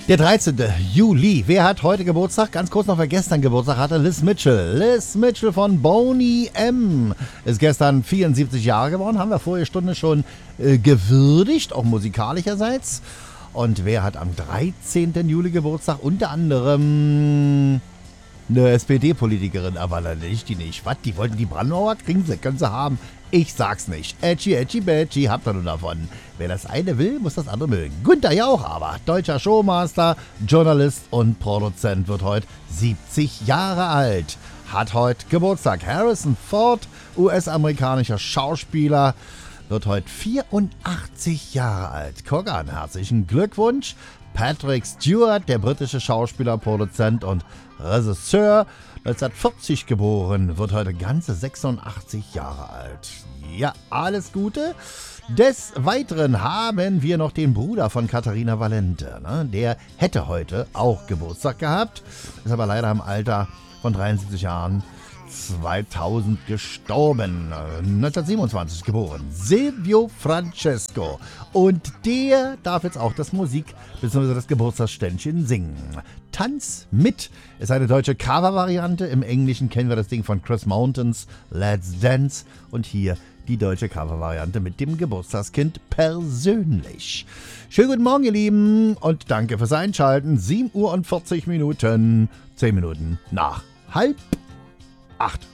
Der 13. Juli. Wer hat heute Geburtstag? Ganz kurz noch, wer gestern Geburtstag hatte. Liz Mitchell. Liz Mitchell von Boney M. Ist gestern 74 Jahre geworden. Haben wir vorige Stunde schon gewürdigt, auch musikalischerseits. Und wer hat am 13. Juli Geburtstag? Unter anderem eine SPD-Politikerin, aber nicht die nicht. Was? Die wollten die Brandmauer kriegen sie, können sie haben. Ich sag's nicht. Edgy, edgy, badgy, habt ihr nur davon. Wer das eine will, muss das andere mögen. Günther Jauch aber, deutscher Showmaster, Journalist und Produzent, wird heute 70 Jahre alt. Hat heute Geburtstag. Harrison Ford, US-amerikanischer Schauspieler, wird heute 84 Jahre alt. Guck an, herzlichen Glückwunsch. Patrick Stewart, der britische Schauspieler, Produzent und Regisseur, 1940 geboren, wird heute ganze 86 Jahre alt. Ja, alles Gute. Des Weiteren haben wir noch den Bruder von Katharina Valente. Ne? Der hätte heute auch Geburtstag gehabt, ist aber leider im Alter von 73 Jahren 2000 gestorben, 1927 geboren. Silvio Francesco. Und der darf jetzt auch das Musik- bzw. das Geburtstagsständchen singen. Tanz mit ist eine deutsche Cover-Variante. Im Englischen kennen wir das Ding von Chris Mountains, Let's Dance. Und hier die deutsche Cover-Variante mit dem Geburtstagskind persönlich. Schönen guten Morgen, ihr Lieben, und danke fürs Einschalten. 7 Uhr und 40 Minuten, 10 Minuten nach 7:30.